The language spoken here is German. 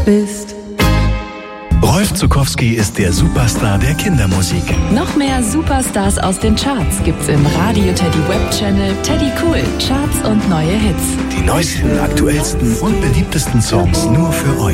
bist. Rolf Zuckowski ist der Superstar der Kindermusik. Noch mehr Superstars aus den Charts gibt's im Radio Teddy Web Channel Teddy Cool Charts und neue Hits. Die neuesten, aktuellsten und beliebtesten Songs nur für euch.